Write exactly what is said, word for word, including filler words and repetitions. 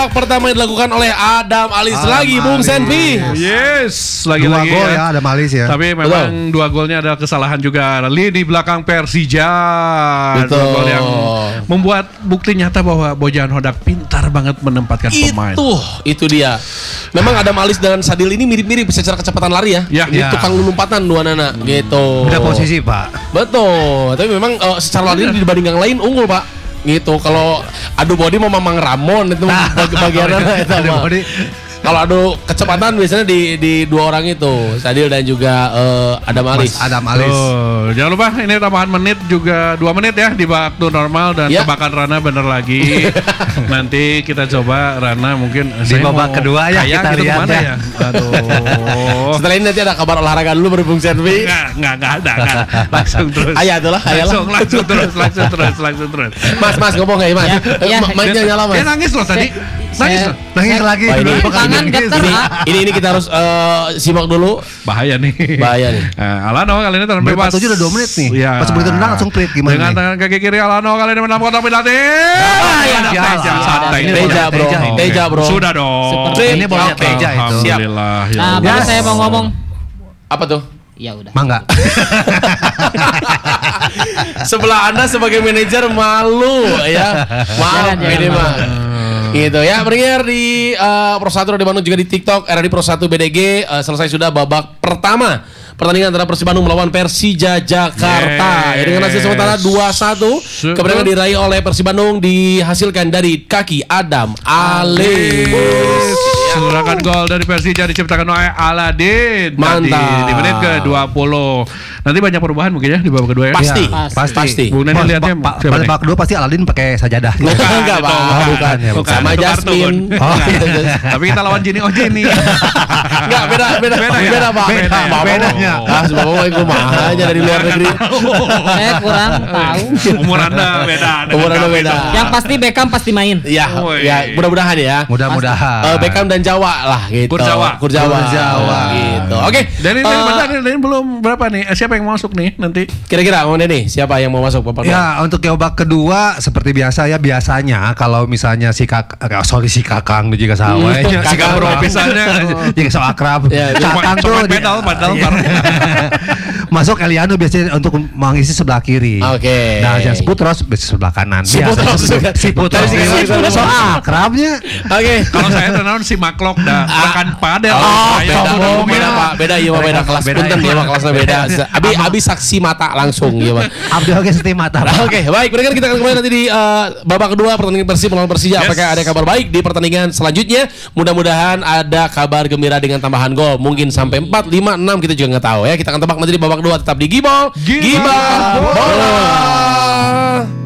Pertama yang dilakukan oleh Adam Alis Adam lagi, Bung Senpi. Yes, lagi-lagi dua gol ya. ya Adam Alis ya. Tapi memang betul, dua golnya adalah kesalahan juga lini belakang Persija. Betul. Dua gol yang membuat bukti nyata bahwa Bojan Hodak pintar banget menempatkan itu, pemain. Itu, itu dia. Memang Adam Alis dengan Sadil ini mirip-mirip secara kecepatan lari ya. Ya. Ini ya. Tukang lompatan dua nana hmm. gitu. Beda posisi, Pak. Betul. Tapi memang uh, secara lari dibanding yang lain unggul, Pak. Gitu. Kalau adu body mau Mamang Ramon itu bagiannya itu adu body. Kalau adu kecepatan biasanya di di dua orang itu, Sadil dan juga uh, Adam Alis. Mas Adam Alis. Oh, jangan lupa ini tambahan menit juga dua menit ya di waktu normal dan ya. Tebakan Rana bener lagi. Nanti kita coba Rana mungkin di babak kedua ya kita gitu lihat ya. ya. Aduh. Setelah ini nanti ada kabar olahraga dulu berhubung Senpi. Enggak, enggak, enggak ada kan. Langsung terus. Ayah itulah, langsung, langsung terus, langsung terus, langsung terus. Mas, Mas ngomong enggak, Mas? Ya, mainnya nyala, Mas. Dia nangis loh tadi. Nangis loh. Nangis lagi. Tangan getar. Ini ini kita harus uh, simak dulu. Bahaya nih. Bahaya nih. Nah, Alano kali ini tenang bebas. tujuh udah dua menit nih. Ya. Pas begitu nendang langsung treat gimana? Dengan tangan kaki kiri Alano kali ini menang kotak penalti. Ah, ya, Teja, santai. Teja, bro. Teja, bro. Sudah dong. Ini bolanya Teja itu. Alhamdulillah. Nah, baru saya mau ngomong. Apa tuh? Ya udah. Mangga. Sebelah Anda sebagai manajer malu ya. Maaf ini mah. Gitu ya, bergeser di uh, Pro satu di Bandung juga di TikTok R D Pro satu B D G uh, selesai sudah babak pertama pertandingan antara Persib Bandung melawan Persija Jakarta. Yes. Ya, dengan hasil sementara dua satu kemenangan diraih oleh Persib Bandung dihasilkan dari kaki Adam Alis. Serangan gol dari Persija diciptakan oleh Aladin. Mantap. Tadi, di menit ke dua puluh. Nanti banyak perubahan mungkin ya di babak kedua ya. Pasti. Ya, pasti. Pasti. Bung Neni lihatnya pada babak kedua pasti Aladin pakai sajadah. Bukan, enggak, Pak. Oh, bukan ya. Bukan. Sama Jasmine. Oh, tapi kita lawan Jenny oh Jenny. Enggak, beda, beda, beda, beda, beda, Pak. Beda, beda, bedanya. Ah, sebab gue mah aja dari luar negeri. Saya kurang tahu. Umur Anda beda. Umur Anda beda. Yang pasti Beckham pasti main. Iya, ya, mudah-mudahan ya. Mudah-mudahan. Uh, Beckham dan Jawa lah gitu. Kurjawa. Kurjawa. Kurjawa. Gitu. Oke. Okay. Dan ini uh, ini belum berapa nih? Siapa yang masuk nih nanti? Kira-kira mau nih siapa yang mau masuk Bapak? Ya, untuk babak kedua seperti biasa ya biasanya kalau misalnya si Kak uh, sorry si Kakang juga sawah. Hmm, si Kakang bro pisannya. Jika so akrab. Ya, Kakang tuh pedal padahal. Masuk Eliano biasanya untuk mengisi sebelah kiri. Oke. Okay. Nah, yang Sputros biasa sebelah kanan. Si Putros. Si Putros. So akrabnya. Oke. Kalau saya tenan si Maklok dah rekan padel. Oh, beda, beda Pak. Beda iya mah beda kelas. Punten iya mah kelasnya beda. Abi abi saksi mata langsung iya mah. Abdi oge seti mata. Oke, baik. Berarti kita akan kembali nanti di babak kedua pertandingan Persib melawan Persija. Apakah ada kabar baik di pertandingan selanjutnya? Mudah-mudahan ada kabar gembira dengan tambahan gol. Mungkin sampai empat, lima, enam kita juga nggak tahu ya. Kita akan tebak nanti di babak kedua tetap di Gibol. Gibol Bola.